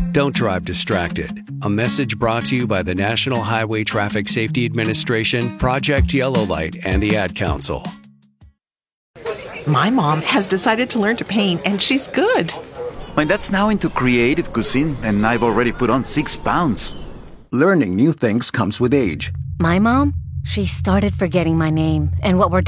Don't drive distracted. A message brought to you by the National Highway Traffic Safety Administration, Project Yellow Light, and the Ad Council. My mom has decided to learn to paint, and she's good. My dad's now into creative cuisine, and I've already put on 6 pounds. Learning new things comes with age. My mom? She started forgetting my name and what we're